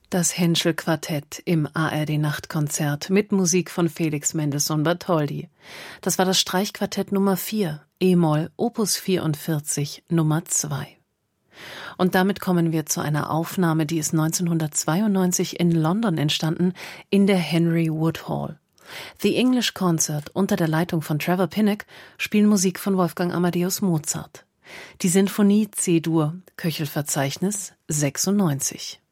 Das Henschel-Quartett im ARD-Nachtkonzert mit Musik von Felix Mendelssohn Bartholdy. Das war das Streichquartett Nummer 4, e-Moll, Opus 44, Nummer 2. Und damit kommen wir zu einer Aufnahme, die ist 1992 in London entstanden, in der Henry Wood Hall. The English Concert unter der Leitung von Trevor Pinnock spielen Musik von Wolfgang Amadeus Mozart. Die Sinfonie C-Dur, Köchelverzeichnis 96.